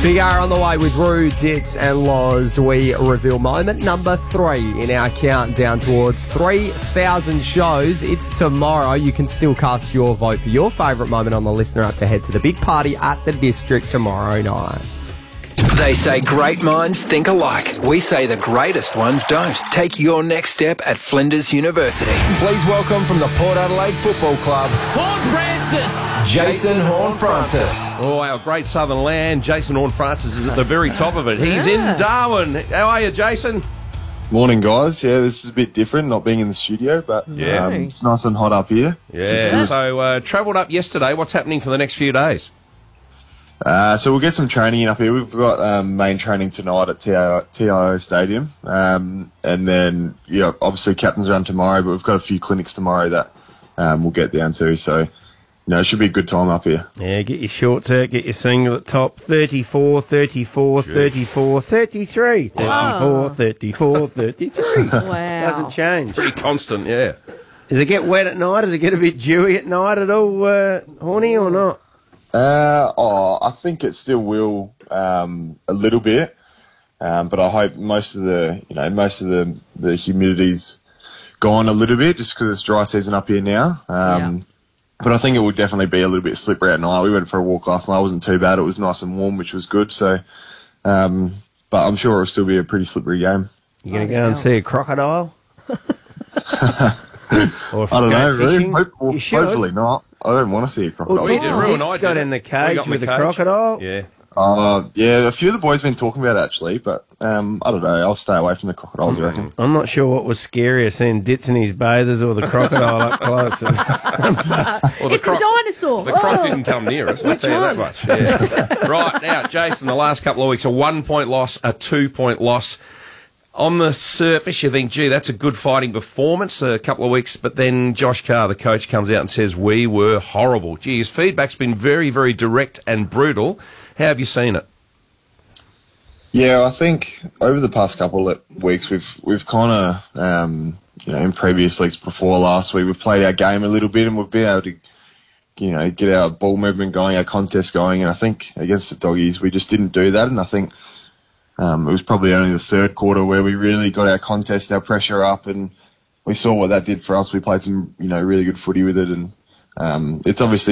Big R on the way with Roo, Ditz and Loz. We reveal moment number 3 in our countdown towards 3,000 shows. It's tomorrow. You can still cast your vote for your favourite moment on the listener up to head to the big party at the District tomorrow night. They say great minds think alike. We say the greatest ones don't. Take your next step at Flinders University. Please welcome from the Port Adelaide Football Club, Horne-Francis. Jason Horne-Francis. Oh, our great southern land. Jason Horne-Francis is at the very top of it. He's in Darwin. How are you, Jason? Morning, guys. Yeah, this is a bit different, not being in the studio, but it's nice and hot up here. Yeah, so travelled up yesterday. What's happening for the next few days? So we'll get some training in up here. We've got main training tonight at TIO Stadium. And then, obviously captain's run tomorrow, but we've got a few clinics tomorrow that we'll get down to. So, it should be a good time up here. Yeah, get your shorts out, get your singlet top. 34, 34, 34, 33. 34, 34, 33. Wow. Doesn't change. Pretty constant, yeah. Does it get wet at night? Does it get a bit dewy at night at all, Horny, or not? I think it still will a little bit, but I hope most of the humidity's gone a little bit just because it's dry season up here now. But I think it will definitely be a little bit slippery at night. We went for a walk last night. It wasn't too bad. It was nice and warm, which was good. So, but I'm sure it'll still be a pretty slippery game. You going to go and see a crocodile? Or I don't know, fishing? really. Hopefully not. I don't want to see a crocodile. Dick's got in the cage with the crocodile. Yeah. Yeah, a few of the boys have been talking about it actually, but I don't know. I'll stay away from the crocodiles, I reckon. I'm not sure what was scarier, seeing Ditz in his bathers or the crocodile up close. It's a dinosaur. The croc didn't come near us, I'll tell you that much. Yeah. Right, now, Jason, the last couple of weeks, a 1-point loss, a 2-point loss. On the surface, you think, gee, that's a good fighting performance, a couple of weeks, but then Josh Carr, the coach, comes out and says, we were horrible. Gee, his feedback's been very, very direct and brutal. How have you seen it? Yeah, I think over the past couple of weeks, we've kind of, in previous leagues before last week, we've played our game a little bit and we've been able to, get our ball movement going, our contest going, and I think against the Doggies, we just didn't do that, and I think it was probably only the third quarter where we really got our contest, our pressure up, and we saw what that did for us. We played some, really good footy with it, and it's obviously